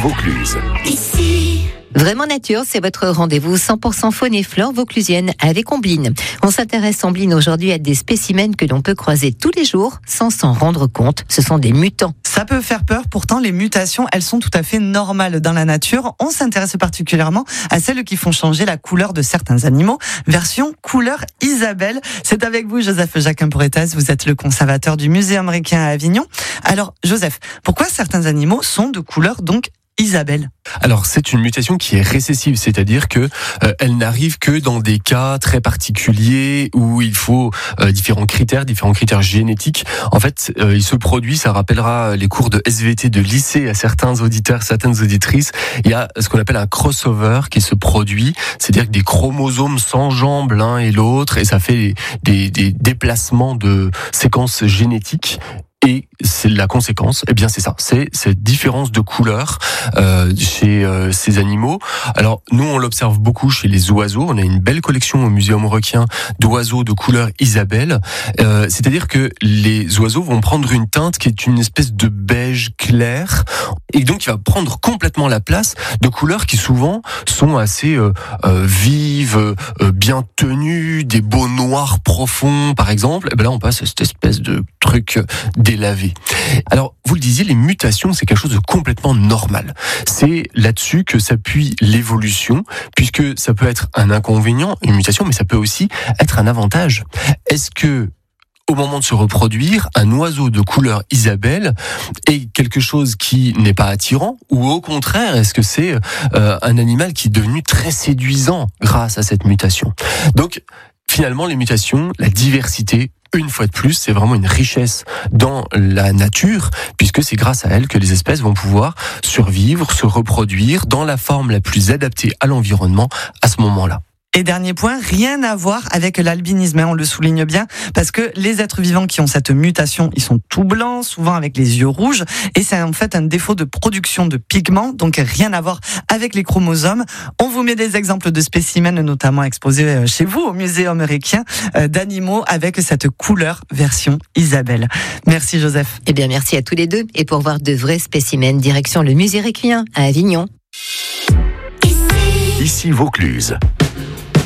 Vaucluse. Vraiment Nature, c'est votre rendez-vous 100% faune et flore vauclusienne avec Ombline. On s'intéresse Ombline aujourd'hui à des spécimens que l'on peut croiser tous les jours sans s'en rendre compte. Ce sont des mutants. Ça peut faire peur, pourtant les mutations, elles sont tout à fait normales dans la nature. On s'intéresse particulièrement à celles qui font changer la couleur de certains animaux. Version couleur Isabelle. C'est avec vous Joseph Jacquin-Porretas, vous êtes le conservateur du Muséum Requien à Avignon. Alors Joseph, pourquoi certains animaux sont de couleur donc Isabelle? Alors c'est une mutation qui est récessive, c'est-à-dire que elle n'arrive que dans des cas très particuliers où il faut différents critères génétiques. En fait, il se produit, ça rappellera les cours de SVT de lycée à certains auditeurs, certaines auditrices. Il y a ce qu'on appelle un crossover qui se produit, c'est-à-dire que des chromosomes s'enjambent l'un et l'autre et ça fait des déplacements de séquences génétiques. Et c'est la conséquence, eh bien c'est ça, c'est cette différence de couleur chez ces animaux. Alors nous on l'observe beaucoup chez les oiseaux, on a une belle collection au Muséum Requien d'oiseaux de couleur Isabelle, c'est-à-dire que les oiseaux vont prendre une teinte qui est une espèce de beige clair, et donc il va prendre complètement la place de couleurs qui souvent sont assez vives, bien tenues, des beaux noirs profonds par exemple, et bien là on passe à cette espèce de truc délavé. Alors, vous le disiez, les mutations, c'est quelque chose de complètement normal. C'est là-dessus que s'appuie l'évolution, puisque ça peut être un inconvénient, une mutation, mais ça peut aussi être un avantage. Est-ce que, au moment de se reproduire, un oiseau de couleur Isabelle est quelque chose qui n'est pas attirant, ou au contraire, est-ce que c'est un animal qui est devenu très séduisant grâce à cette mutation? Donc, finalement, les mutations, la diversité, une fois de plus, c'est vraiment une richesse dans la nature, puisque c'est grâce à elle que les espèces vont pouvoir survivre, se reproduire dans la forme la plus adaptée à l'environnement à ce moment-là. Et dernier point, rien à voir avec l'albinisme, on le souligne bien, parce que les êtres vivants qui ont cette mutation, ils sont tout blancs, souvent avec les yeux rouges, et c'est en fait un défaut de production de pigments, donc rien à voir avec les chromosomes. On vous met des exemples de spécimens, notamment exposés chez vous, au Muséum Requien, d'animaux avec cette couleur version Isabelle. Merci Joseph. Eh bien merci à tous les deux, et pour voir de vrais spécimens, direction le Musée Requien à Avignon. Ici Vaucluse.